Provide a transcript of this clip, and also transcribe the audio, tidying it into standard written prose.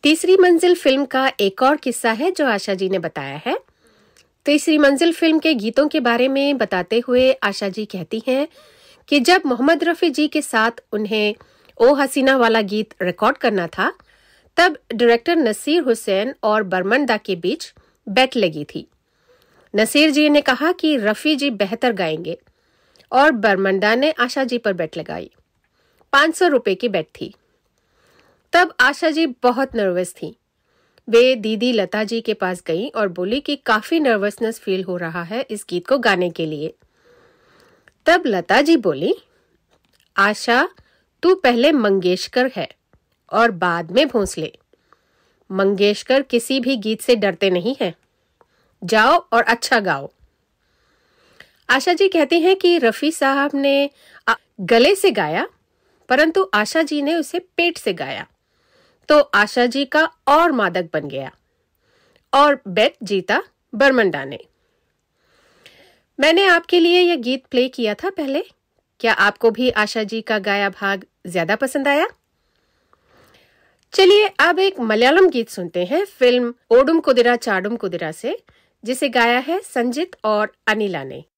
तीसरी मंजिल फिल्म का एक और किस्सा है जो आशा जी ने बताया है। तीसरी मंजिल फिल्म के गीतों के बारे में बताते हुए आशा जी कहती हैं कि जब मोहम्मद रफ़ी जी के साथ उन्हें ओ हसीना वाला गीत रिकॉर्ड करना था, तब डायरेक्टर नसीर हुसैन और बर्मन दा के बीच बेट लगी थी। नसीर जी ने कहा कि रफ़ी जी बेहतर गाएंगे और बर्मन दा ने आशा जी पर बेट लगाई। 500 रुपए की बेट थी। तब आशा जी बहुत नर्वस थी। वे दीदी लता जी के पास गईं और बोली कि काफी नर्वसनेस फील हो रहा है इस गीत को गाने के लिए। तब लता जी बोली, आशा तू पहले मंगेशकर है और बाद में भोंसले। मंगेशकर किसी भी गीत से डरते नहीं हैं। जाओ और अच्छा गाओ। आशा जी कहती हैं कि रफ़ी साहब ने गले से गाया, परंतु आशा जी ने उसे पेट से गाया, तो आशा जी का और मादक बन गया और बेट जीता बर्मन दा ने। मैंने आपके लिए यह गीत प्ले किया था पहले। क्या आपको भी आशा जी का गाया भाग ज्यादा पसंद आया? चलिए अब एक मलयालम गीत सुनते हैं फिल्म ओडुम कुदिरा चाडुम कुदिरा से, जिसे गाया है संजीत और अनिला ने।